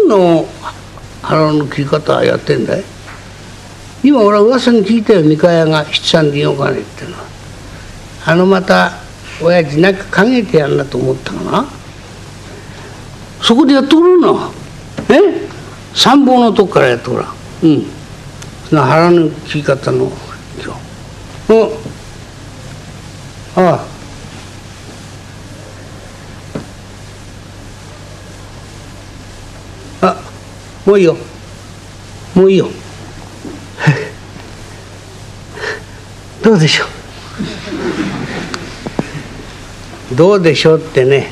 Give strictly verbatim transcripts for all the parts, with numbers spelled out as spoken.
んな腹の切り方やってんだい。今俺は噂に聞いたよ、三河屋が七三でよかねってのは。あのまた親父なんか考えてやんなと思ったかな。そこでやっとくるな。え参謀のとこからやっとくら。うん。その腹の切り方の今日。うん。ああ。あ、もういいよ。もういいよ。どうでしょう。どうでしょうってね。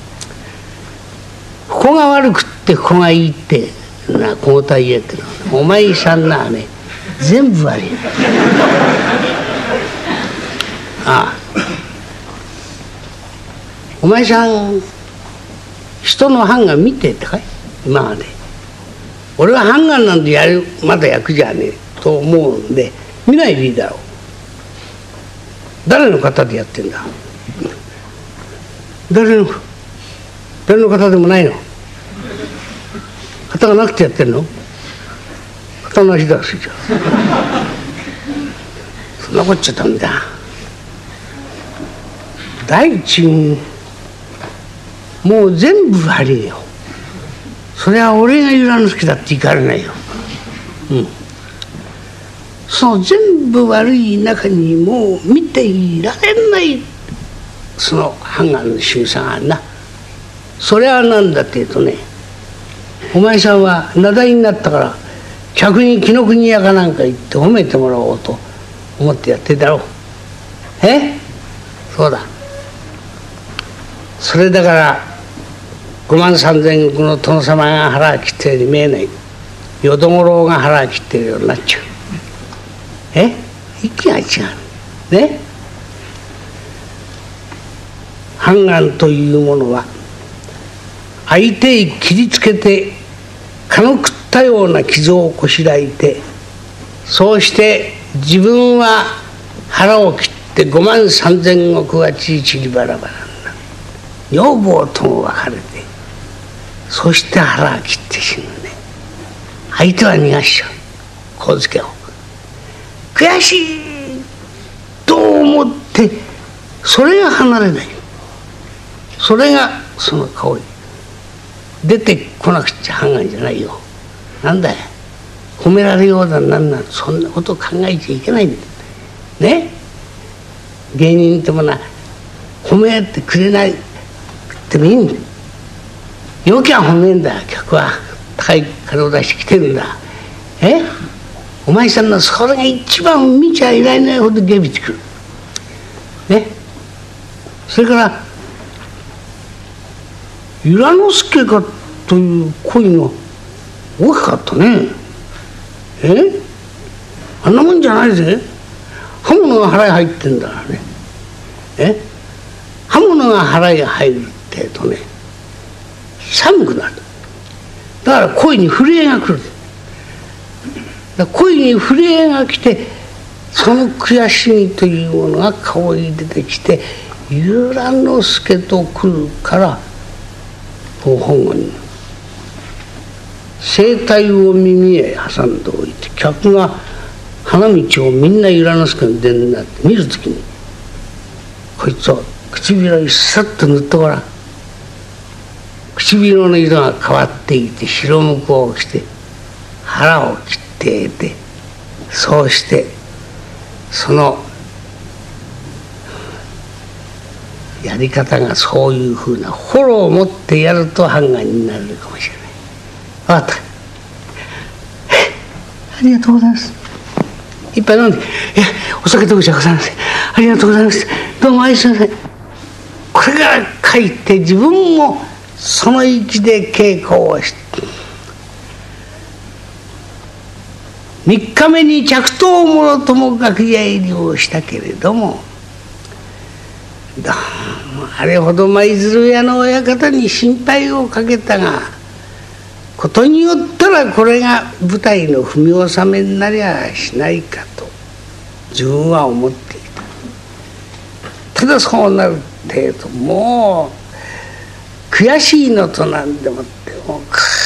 ここが悪くってここがいいってな交代言えっての。お前さんなね全部悪い。ああ。お前さん人の判官見てってかい今まで。俺は判官なんてやるまだ役じゃねえと思うんで見ないでいいだろう。誰の方でやってんだ。誰の誰の方でもないの。方がなくてやってんの。方なしだしじゃそんなこっちゃダメだ。第一にもう全部悪いよ。それは俺が由良之助だって言いかれないよ。うん。その全部悪い中にもう見ていられないその判官の仕草があるな。それは何だっていうとね、お前さんは名題になったから客に紀ノ国屋かなんか行って褒めてもらおうと思ってやってだろう。えそうだ。それだから五万三千石の殿様が腹切ってるように見えない。淀五郎が腹切ってるようになっちゃう。え息が違うね。判官というものは相手に切りつけて蚊の食ったような傷をこしらえて、そうして自分は腹を切って五万三千石はちちりばらばらになる。女房とも別れて、そして腹を切って死ぬね。相手は逃がしちゃう神助を。悔しいと思ってそれが離れない。それがその顔に出てこなくちゃ判官じゃないよ。なんだよ褒められようだなんなんそんなことを考えちゃいけないんだね。芸人ってもな褒めてくれないってもいいんだ。よきゃ褒めんだ。客は高い金を出してきてるんだ。えお前さんのそれが一番見ちゃいられないほど下びてくるね。それから由良之助かという恋が大きかったね。えあんなもんじゃないぜ。刃物が腹に入ってんだからね。え刃物が腹に入るってえとね寒くなる。だから恋に震えが来る。恋に震えが来てその悔しみというものが顔に出てきて由良之助と来るからこう本願に声帯を耳へ挟んでおいて客が花道をみんな由良之助の出になって見るときにこいつを唇にさっと塗っとから唇の色が変わっていて白むくを着て腹を切って得てそうしてそのやり方がそういうふうなフォローを持ってやると判官になれるかもしれない。分かった。ありがとうございます。一杯飲んで。いやお酒どこじゃございません。ありがとうございます。どうも愛してください。これから書いて自分もその域で稽古をしてみっかめに着到もろとも楽屋入りをしたけれどもどうもあれほど舞鶴屋の親方に心配をかけたがことによったらこれが舞台の踏み納めになりゃしないかと自分は思っていた。ただそうなる程度もう悔しいのとなんでもってもう